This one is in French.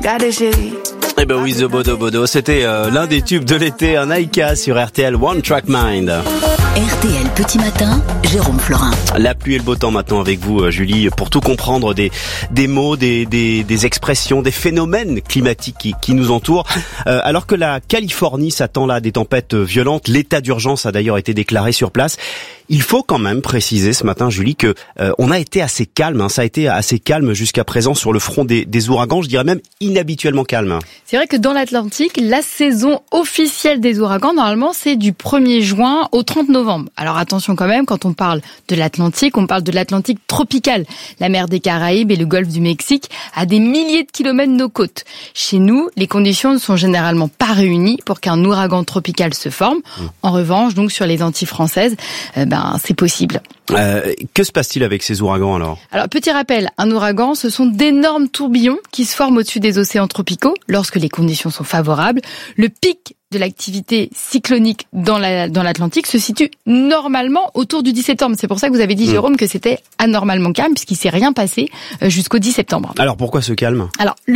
Eh ben oui, The Bodo Bodo, c'était l'un des tubes de l'été, un Aika sur RTL One Track Mind. RTL Petit Matin, Jérôme Florin. La pluie et le beau temps maintenant avec vous, Julie, pour tout comprendre des mots, des expressions, des phénomènes climatiques qui nous entourent. Alors que la Californie s'attend là à des tempêtes violentes, l'état d'urgence a d'ailleurs été déclaré sur place. Il faut quand même préciser ce matin, Julie, que on a été assez calme. Ça a été assez calme jusqu'à présent sur le front des ouragans. Je dirais même inhabituellement calme. C'est vrai que dans l'Atlantique, la saison officielle des ouragans, normalement, c'est du 1er juin au 30 novembre. Alors attention quand même, quand on parle de l'Atlantique, on parle de l'Atlantique tropical. La mer des Caraïbes et le golfe du Mexique à des milliers de kilomètres de nos côtes. Chez nous, les conditions ne sont généralement pas réunies pour qu'un ouragan tropical se forme. En revanche, donc sur les Antilles françaises, c'est possible. Que se passe-t-il avec ces ouragans alors ? Alors, petit rappel, un ouragan, ce sont d'énormes tourbillons qui se forment au-dessus des océans tropicaux lorsque les conditions sont favorables. Le pic de l'activité cyclonique dans l'Atlantique se situe normalement autour du 10 septembre. C'est pour ça que vous avez dit, Jérôme, que c'était anormalement calme, puisqu'il s'est rien passé jusqu'au 10 septembre. Alors, pourquoi ce calme ? Alors,